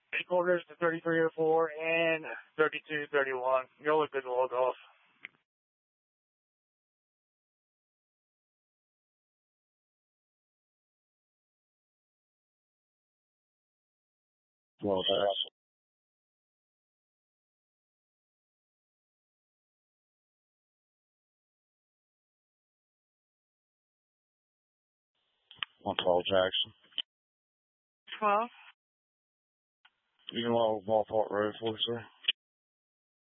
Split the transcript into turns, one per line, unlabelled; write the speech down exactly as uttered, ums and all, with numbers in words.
Eight quarters to thirty-three oh four and thirty-two thirty-one. You'll look good to log off.
Well, that's one call Jackson.
twelve.
You can log Ballpark Road for us, sir.